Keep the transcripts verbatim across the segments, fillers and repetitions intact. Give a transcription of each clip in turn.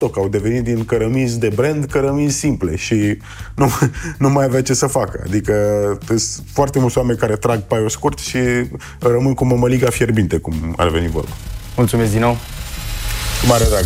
că au devenit din cărămizi de brand cărămizi simple și nu, nu mai avea ce să facă. Adică sunt foarte mulți oameni care trag paiul scurt și rămân cu mămăliga fierbinte, cum ar veni vorba. Mulțumesc din nou. Cu mare drag.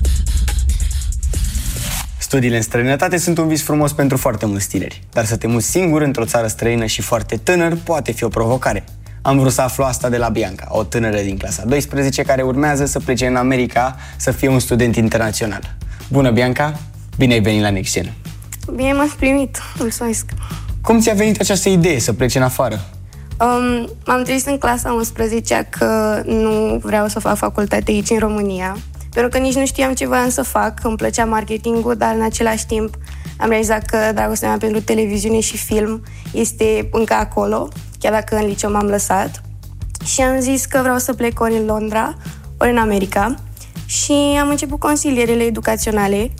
Studiile în străinătate sunt un vis frumos pentru foarte mulți tineri, dar să te muți singur într-o țară străină și foarte tânăr poate fi o provocare. Am vrut să aflu asta de la Bianca, o tânără din clasa a douăsprezecea care urmează să plece în America să fie un student internațional. Bună, Bianca! Bine ai venit la Next Gen! Bine m-ați primit, mulțumesc! Cum ți-a venit această idee să pleci în afară? Um, m-am trezit în clasa a unsprezecea că nu vreau să fac facultate aici în România, pentru că nici nu știam ce voiam să fac, îmi plăcea marketingul, dar în același timp am realizat că dragostea mea pentru televiziune și film este încă acolo, chiar dacă în liceu m-am lăsat. Și am zis că vreau să plec ori în Londra, ori în America. Și am început consilierele educaționale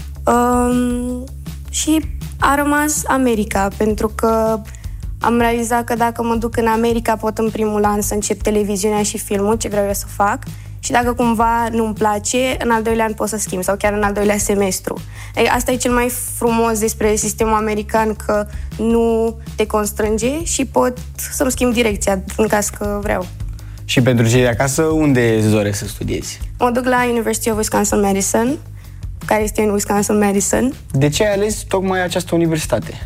um, și a rămas America, pentru că am realizat că dacă mă duc în America pot în primul an să încep televiziunea și filmul, ce vreau eu să fac. Și dacă cumva nu-mi place, în al doilea an pot să schimb sau chiar în al doilea semestru. Asta e cel mai frumos despre sistemul american, că nu te constrânge și pot să-mi schimb direcția în caz că vreau. Și pentru cei de acasă, unde îți doresc să studiezi? Mă duc la University of Wisconsin-Madison, care este în Wisconsin-Madison. De ce ai ales tocmai această universitate?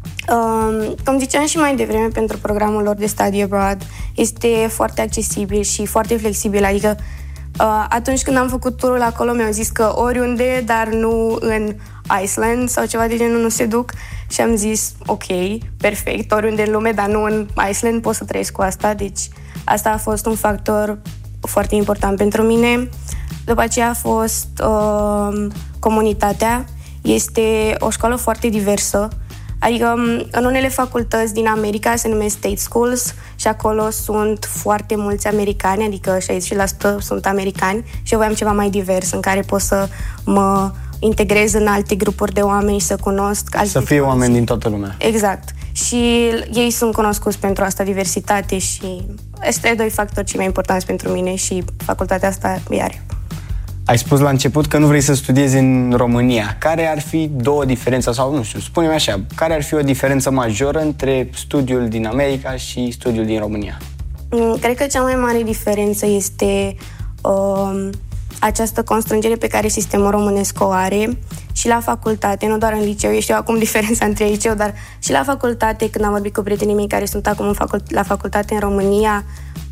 Um, cum ziceam și mai devreme, pentru programul lor de study abroad este foarte accesibil și foarte flexibil, adică uh, atunci când am făcut turul acolo mi-au zis că oriunde, dar nu în Iceland sau ceva de genul, nu se duc și am zis ok, perfect, oriunde în lume, dar nu în Iceland, pot să trăiesc cu asta, deci asta a fost un factor foarte important pentru mine. După aceea a fost uh, comunitatea, este o școală foarte diversă. Adică în unele facultăți din America se numesc state schools și acolo sunt foarte mulți americani, adică șaizeci la sută sunt americani și eu voiam ceva mai divers în care pot să mă integrez în alte grupuri de oameni și să cunosc alte Să fie oameni din toată lumea. Exact. Și ei sunt cunoscuți pentru asta, diversitate, și este doi factori cei mai importanți pentru mine și facultatea asta iar. Ai spus la început că nu vrei să studiezi în România. Care ar fi două diferențe, sau nu știu, spune-mi așa, care ar fi o diferență majoră între studiul din America și studiul din România? Cred că cea mai mare diferență este uh, această constrângere pe care sistemul românesc o are și la facultate, nu doar în liceu. Eu știu acum diferența între liceu, dar și la facultate, când am vorbit cu prietenii mei care sunt acum în facult- la facultate în România,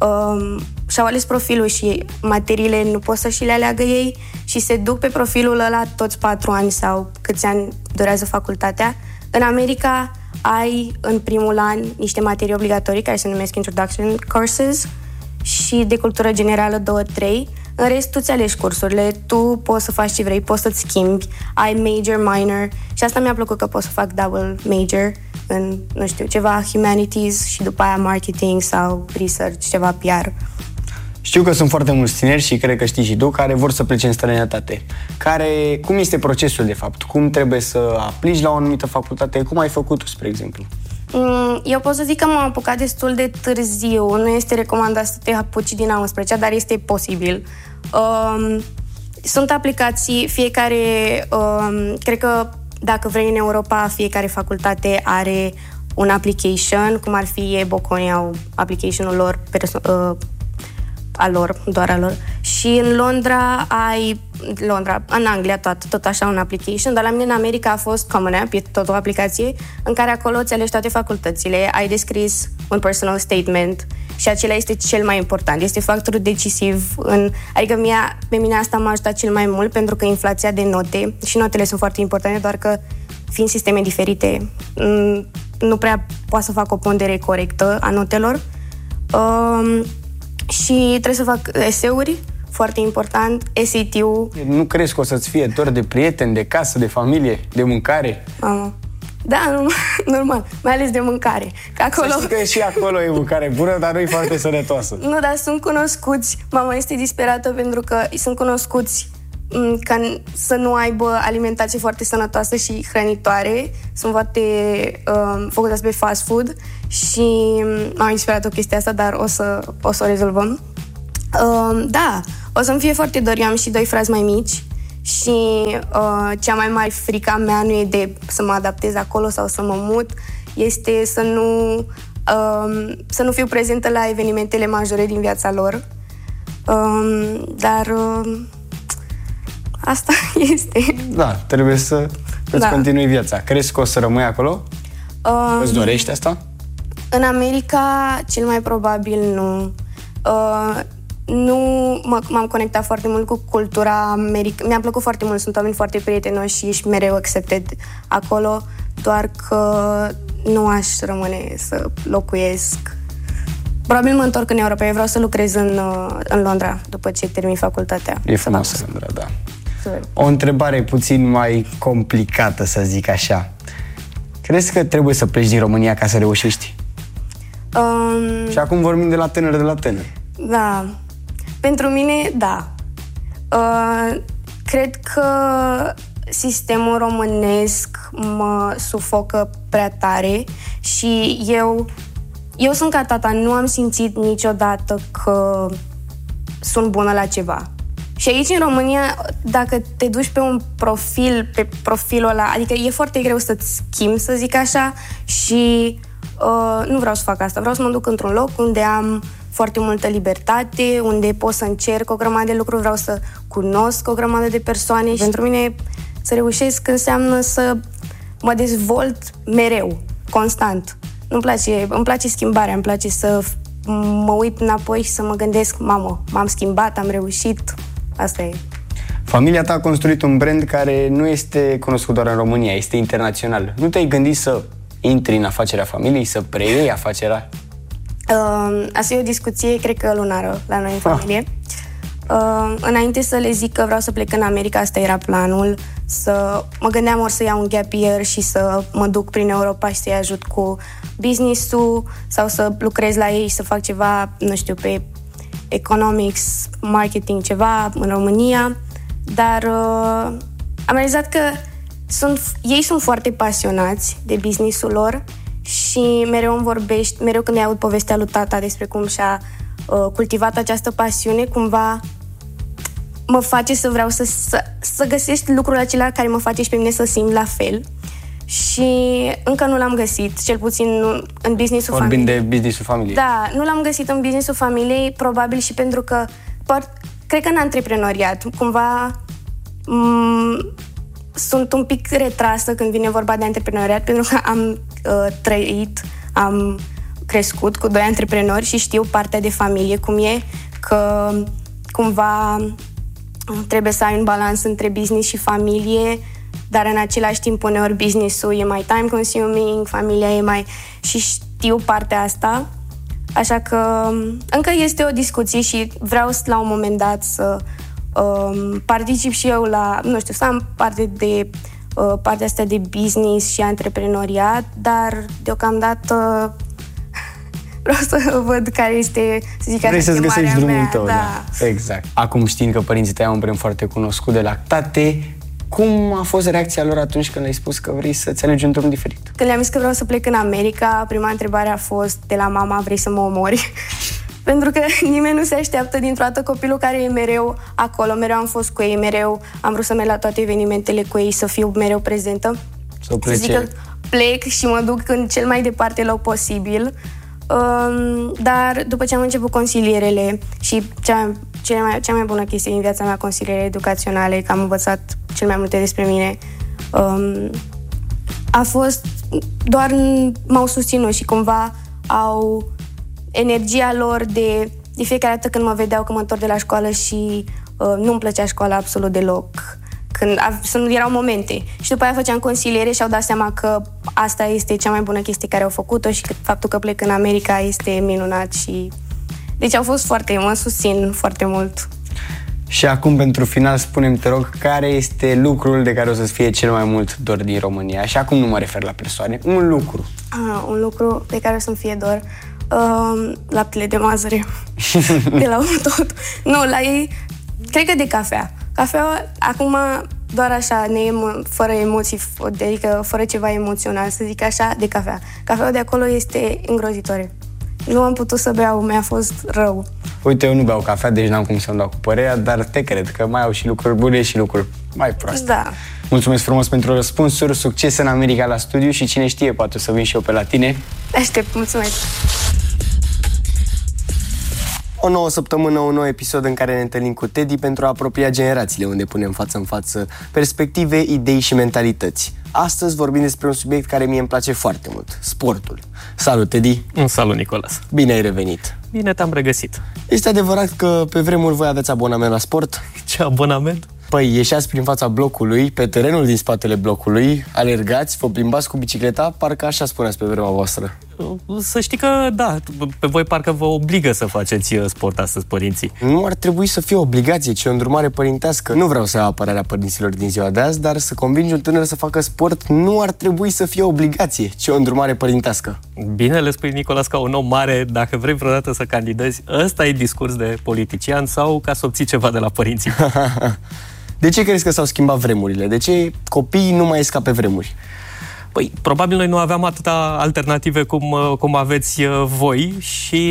um, și-au ales profilul și materiile nu pot să și le aleagă ei și se duc pe profilul ăla toți patru ani sau câți ani durează facultatea. În America ai în primul an niște materii obligatorii care se numesc Introduction Courses și de cultură generală două trei. În rest, tu ți alegi cursurile, tu poți să faci ce vrei, poți să-ți schimbi, ai major, minor și asta mi-a plăcut, că pot să fac double major în, nu știu, ceva humanities și după aia marketing sau research, ceva P R. Știu că sunt foarte mulți tineri și cred că știi și tu care vor să plece în străinătate. Care, cum este procesul de fapt? Cum trebuie să aplici la o anumită facultate? Cum ai făcut tu, spre exemplu? Eu pot să zic că m-am apucat destul de târziu. Nu este recomandat să te apuci din a unsprezecea, dar este posibil. Um, sunt aplicații, fiecare, um, cred că dacă vrei în Europa, fiecare facultate are un application, cum ar fi Bocconi au application-ul lor, perso- uh, a lor, doar a lor. Și în Londra ai, Londra, în Anglia tot, tot așa un application, dar la mine în America a fost Common App, e tot o aplicație în care acolo îți alegi toate facultățile, ai descris un personal statement și acela este cel mai important, este factorul decisiv în, adică mie, pe mine asta m-a ajutat cel mai mult, pentru că inflația de note, și notele sunt foarte importante, doar că fiind sisteme diferite nu prea poate să fac o pondere corectă a notelor. Um, și trebuie să fac eseuri, foarte important, S A T-ul. Nu crezi că o să-ți fie dor de prieteni, de casă, de familie, de mâncare? Mama. Da, normal, mai ales de mâncare. Că acolo... Să știi că și acolo e mâncare bună, dar nu e foarte sănătoasă. Nu, dar sunt cunoscuți. Mama este disperată pentru că sunt cunoscuți ca să nu aibă alimentație foarte sănătoasă și hrănitoare. Sunt foarte uh, focusați pe fast food și m-am inspirat o chestie asta, dar o să o, să o rezolvăm. Uh, da, o să-mi fie foarte dor. Eu am și doi frați mai mici și uh, cea mai mare frică a mea nu e de să mă adaptez acolo sau să mă mut, este să nu, uh, să nu fiu prezentă la evenimentele majore din viața lor. Uh, dar uh, asta este. Da, trebuie să îți da. continui viața. Crezi că o să rămâi acolo? Uh, îți dorești asta? În America, cel mai probabil nu. Uh, nu mă, m-am conectat foarte mult cu cultura americană. Mi-a plăcut foarte mult, sunt oameni foarte prietenoși și mereu accepted acolo, doar că nu aș rămâne să locuiesc. Probabil mă întorc în Europa. Eu vreau să lucrez în, în Londra după ce termin facultatea. E frumoasă Londra, da. O întrebare puțin mai complicată, să zic așa. Crezi că trebuie să pleci din România ca să reușești? Um, și acum vorbim de la tânăr de la tânăr. Da. Pentru mine, da. Uh, cred că sistemul românesc mă sufocă prea tare și eu, eu sunt ca tata, nu am simțit niciodată că sunt bună la ceva. Și aici, în România, dacă te duci pe un profil, pe profilul ăla, adică e foarte greu să-ți schimbi, să zic așa, și uh, nu vreau să fac asta. Vreau să mă duc într-un loc unde am foarte multă libertate, unde pot să încerc o grămadă de lucruri, vreau să cunosc o grămadă de persoane. Și pentru mine să reușesc înseamnă să mă dezvolt mereu, constant. Nu-mi place, îmi place schimbarea, îmi place să mă uit înapoi și să mă gândesc, mamă, m-am schimbat, am reușit, asta e. Familia ta a construit un brand care nu este cunoscut doar în România, este internațional. Nu te-ai gândit să intri în afacerea familiei, să preiei afacerea? Uh, asta e o discuție, cred că lunară, la noi în familie. Uh, înainte să le zic că vreau să plec în America, asta era planul, să mă gândeam ori să iau un gap year și să mă duc prin Europa și să-i ajut cu business-ul sau să lucrez la ei și să fac ceva, nu știu, pe economics, marketing, ceva în România, dar uh, am realizat că sunt, ei sunt foarte pasionați de business-ul lor și mereu îmi vorbești, mereu când îi aud povestea lui tata despre cum și-a uh, cultivat această pasiune, cumva mă face să vreau să, să, să găsești lucrul acela care mă face și pe mine să simt la fel. Și încă nu l-am găsit, cel puțin în business-ul familiei. Vorbim de business-ul familiei. Da, nu l-am găsit în business-ul familiei, probabil și pentru că, cred că în antreprenoriat, cumva m- sunt un pic retrasă când vine vorba de antreprenoriat, pentru că am uh, trăit, am crescut cu doi antreprenori și știu partea de familie, cum e, că cumva trebuie să ai un balans între business și familie, dar în același timp uneori business-ul e mai time consuming, familia e mai... și știu partea asta, așa că încă este o discuție și vreau la un moment dat să um, particip și eu la, nu știu, să am parte de uh, partea asta de business și antreprenoriat, dar deocamdată vreau să văd care este, să zic, vrei să-ți găsești drumul mea. tău, Da. da. Exact. Acum, știind că părinții tăi au un brand foarte cunoscut de lactate, cum a fost reacția lor atunci când ai spus că vrei să-ți alegi un drum diferit? Când le-am zis că vreau să plec în America, prima întrebare a fost de la mama, vrei să mă omori? Pentru că nimeni nu se așteaptă dintr-o dată copilul care e mereu acolo, mereu am fost cu ei, mereu am vrut să merg la toate evenimentele cu ei, să fiu mereu prezentă. Să plece. Să zic că plec și mă duc în cel mai departe loc posibil. Um, dar după ce am început consilierele și cea, cea, mai, cea mai bună chestie din viața mea, consiliere educaționale, că am învățat cel mai multe despre mine, um, a fost doar m-au susținut și cumva au energia lor de, de fiecare dată când mă vedeau că mă întorc de la școală și uh, nu-mi plăcea școala absolut deloc. Când a, erau momente. Și după aia făceam consiliere și au dat seama că asta este cea mai bună chestie care au făcut-o și că faptul că plec în America este minunat și... Deci au fost foarte, mă susțin foarte mult. Și acum, pentru final, spune-mi, te rog, care este lucrul de care o să-ți fie cel mai mult dor din România? Și acum nu mă refer la persoane, un lucru. Ah, un lucru de care o să-mi fie dor. Uh, laptele de mazăre. De la tot. Nu, la ei, cred că de cafea. Cafeaua, acum, doar așa, ne, fără emoții, adică fără ceva emoțional, să zic așa, de cafea. Cafeaua de acolo este îngrozitoare. Nu am putut să beau, mi-a fost rău. Uite, eu nu beau cafea, deci n-am cum să-mi dau cu părerea, dar te cred că mai au și lucruri bune și lucruri mai proastă. Da. Mulțumesc frumos pentru răspunsuri, succes în America la studiu și cine știe, poate o să vin și eu pe la tine. Aștept, mulțumesc. O nouă săptămână, un nou episod în care ne întâlnim cu Teddy pentru a apropia generațiile, unde punem față în față perspective, idei și mentalități. Astăzi vorbim despre un subiect care mie îmi place foarte mult, sportul. Salut, Teddy! Salut, Nicolas! Bine ai revenit! Bine te-am regăsit! Este adevărat că pe vremuri voi aveți abonament la sport? Ce abonament? Păi, ieșeați prin fața blocului, pe terenul din spatele blocului, alergați, vă plimbați cu bicicleta, parcă așa spuneați pe vremea voastră. Să știi că, da, pe voi parcă vă obligă să faceți sport astăzi, părinții. Nu ar trebui să fie o obligație, ci o îndrumare părintească. Nu vreau să iau apărarea părinților din ziua de azi, dar să convingi un tânăr să facă sport nu ar trebui să fie o obligație, ci o îndrumare părintească. Bine le spui, Nicolas, ca un om mare, dacă vrei vreodată să candidezi, ăsta e discurs de politician sau ca să obții ceva de la părinții. De ce crezi că s-au schimbat vremurile? De ce copiii nu mai ies ca pe vremuri? Păi, probabil noi nu aveam atâta alternative cum, cum aveți voi și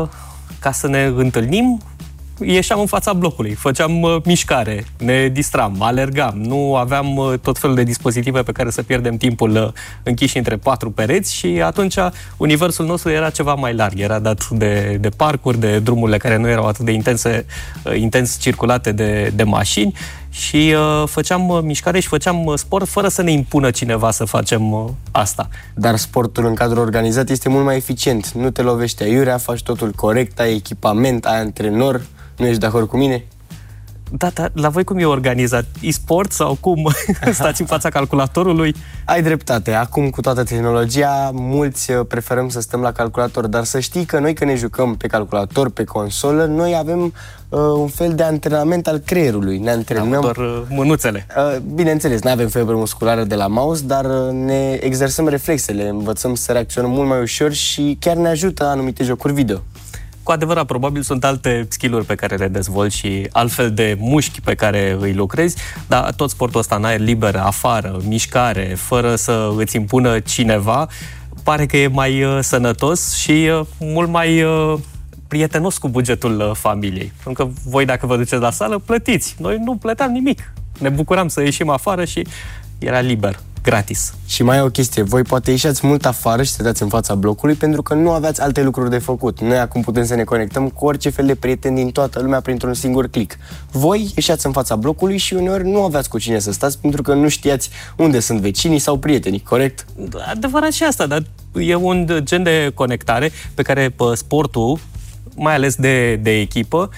ca să ne întâlnim, ieșeam în fața blocului, făceam uh, mișcare, ne distram, alergam, nu aveam uh, tot felul de dispozitive pe care să pierdem timpul uh, închiși între patru pereți și atunci universul nostru era ceva mai larg, era dat de, de parcuri, de drumurile care nu erau atât de intense, uh, intens circulate de, de mașini și uh, făceam uh, mișcare și făceam uh, sport fără să ne impună cineva să facem uh, asta. Dar sportul în cadrul organizat este mult mai eficient, nu te lovește aiurea, faci totul corect, ai echipament, ai antrenor. Nu ești de acord cu mine? Da, da, la voi cum e organizat? E-sport sau cum? Stați în fața calculatorului? Ai dreptate. Acum, cu toată tehnologia, mulți preferăm să stăm la calculator, dar să știi că noi, când ne jucăm pe calculator, pe consolă, noi avem uh, un fel de antrenament al creierului. Ne antrenăm... Doar uh, mânuțele. Uh, bineînțeles, nu avem febră musculară de la mouse, dar uh, ne exersăm reflexele, învățăm să reacționăm mult mai ușor și chiar ne ajută anumite jocuri video. Cu adevărat, probabil sunt alte skill-uri pe care le dezvolți și altfel de mușchi pe care îi lucrezi, dar tot sportul ăsta în aer liber, afară, mișcare, fără să îți impună cineva, pare că e mai uh, sănătos și uh, mult mai uh, prietenos cu bugetul uh, familiei. Pentru că voi, dacă vă duceți la sală, plătiți. Noi nu plăteam nimic. Ne bucuram să ieșim afară și era liber. Gratis. Și mai e o chestie, voi poate ieșați mult afară și stăteați în fața blocului pentru că nu aveați alte lucruri de făcut. Noi acum putem să ne conectăm cu orice fel de prieteni din toată lumea printr-un singur click. Voi ieșați în fața blocului și uneori nu aveați cu cine să stați pentru că nu știați unde sunt vecinii sau prietenii, corect? Adevărat și asta, dar e un gen de conectare pe care sportul, mai ales de, de echipă,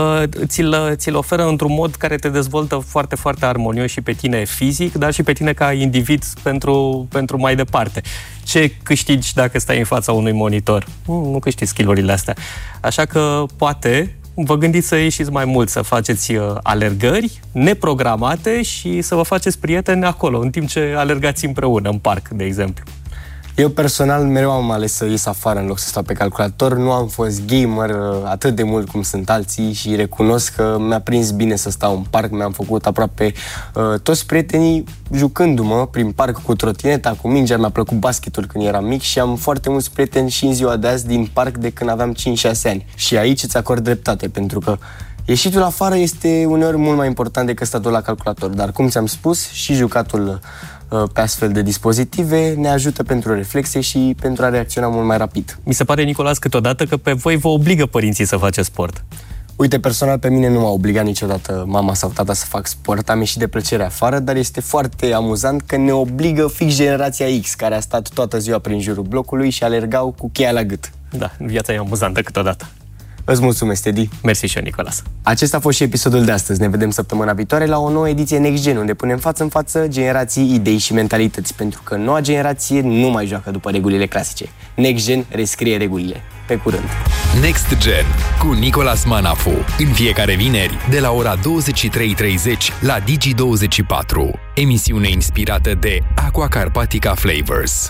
ți-l, ți-l oferă într-un mod care te dezvoltă foarte, foarte armonios și pe tine fizic, dar și pe tine ca individ pentru, pentru mai departe. Ce câștigi dacă stai în fața unui monitor? Nu, nu câștigi skill-urile astea. Așa că poate vă gândiți să ieșiți mai mult, să faceți alergări neprogramate și să vă faceți prieteni acolo, în timp ce alergați împreună, în parc, de exemplu. Eu personal mereu am ales să ies afară în loc să stau pe calculator. Nu am fost gamer atât de mult cum sunt alții și recunosc că mi-a prins bine să stau în parc. Mi-am făcut aproape uh, toți prietenii jucându-mă prin parc cu trotineta, cu mingea. Mi-a plăcut basketul când eram mic și am foarte mulți prieteni și în ziua de azi din parc de când aveam cinci șase ani. Și aici îți acord dreptate, pentru că ieșitul afară este uneori mult mai important decât statul la calculator. Dar cum ți-am spus, și jucatul pe astfel de dispozitive ne ajută pentru reflexe și pentru a reacționa mult mai rapid. Mi se pare, Nicolas, câteodată că pe voi vă obligă părinții să faceți sport. Uite, personal pe mine nu m-a obligat niciodată mama sau tata să fac sport. Am ieșit de plăcere afară, dar este foarte amuzant că ne obligă fix generația X, care a stat toată ziua prin jurul blocului și alergau cu cheia la gât. Da, viața e amuzantă câteodată. Îți mulțumesc, Teddy. Mersi și eu, Nicolas. Acesta a fost și episodul de astăzi. Ne vedem săptămâna viitoare la o nouă ediție Next Gen, unde punem față în față generații, idei și mentalități, pentru că noua generație nu mai joacă după regulile clasice. Next Gen rescrie regulile. Pe curând! Next Gen cu Nicolas Manafu, în fiecare vineri de la ora douăzeci și trei treizeci la Digi douăzeci și patru. Emisiune inspirată de Aqua Carpatica Flavors.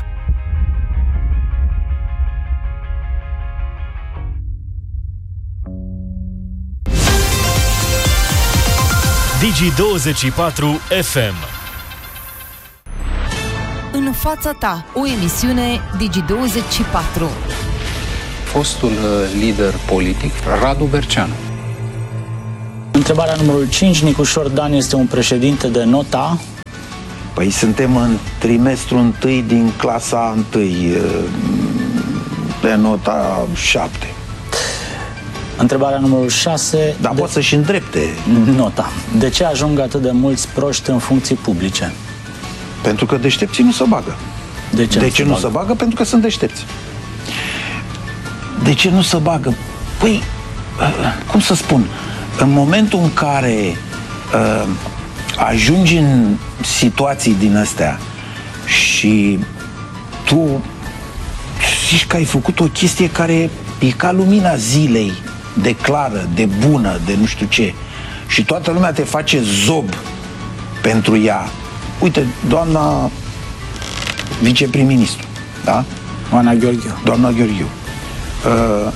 Digi douăzeci și patru F M. În fața ta, o emisiune Digi douăzeci și patru. Fostul lider politic Radu Berceanu. Întrebarea numărul cinci. Nicușor Dan este un președinte de nota? Păi suntem în trimestru întâi din clasa întâi, de nota șapte. Întrebarea numărul șase. Dar de... poate să-și îndrepte nota. De ce ajung atât de mulți proști în funcții publice? Pentru că deștepții nu se bagă. De ce, de nu, ce se nu bagă? se bagă? Pentru că sunt deștepți. De ce nu se bagă? Păi, cum să spun, în momentul în care uh, ajungi în situații din astea și tu zici că ai făcut o chestie care e ca lumina zilei, de clară, de bună, de nu știu ce, și toată lumea te face zob pentru ea. Uite, doamna viceprim-ministru, da? Doamna Gheorghiu. Doamna Gheorghiu. Uh,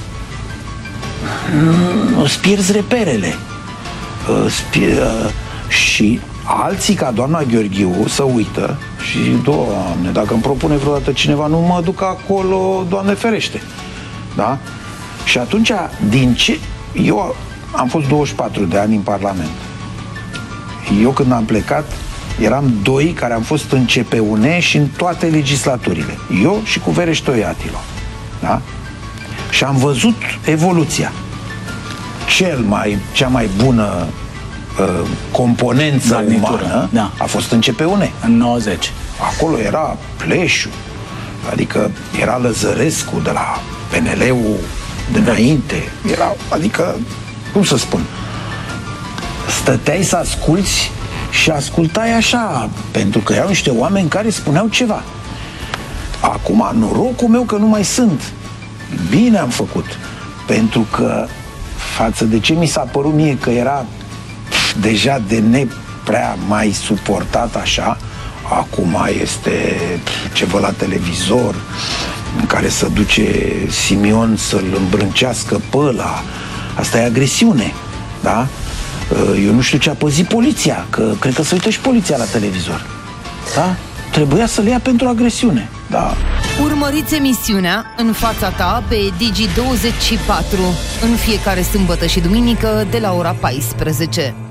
îți pierzi reperele. Uh, pier, uh, și alții ca doamna Gheorghiu să uită și, Doamne, dacă îmi propune vreodată cineva, nu mă duc acolo, Doamne ferește. Da? Și atunci, din ce... Eu am fost douăzeci și patru de ani în Parlament. Eu când am plecat, eram doi care am fost în C P U N și în toate legislaturile. Eu și cu Vereștoi Atilo. Da? Și am văzut evoluția. Cel mai, cea mai bună uh, componență Garnitură, umană da. a fost în C P U N. În nouăzeci. Acolo era Pleșu, adică era Lăzărescu de la P N L-ul de înainte. Era, adică, cum să spun, stăteai să asculți și ascultai așa, pentru că erau niște oameni care spuneau ceva. Acum, norocul meu că nu mai sunt. Bine am făcut, pentru că față de ce mi s-a părut mie că era deja de neprea mai suportat așa, acum este ceva la televizor în care se duce Simion să-l îmbrâncească pe ăla. Asta e agresiune, da? Eu nu știu ce a păzit poliția, că cred că se uită și poliția la televizor. Da? Trebuia să le ia pentru agresiune, da. Urmăriți emisiunea În fața ta pe Digi douăzeci și patru în fiecare sâmbătă și duminică de la ora paisprezece.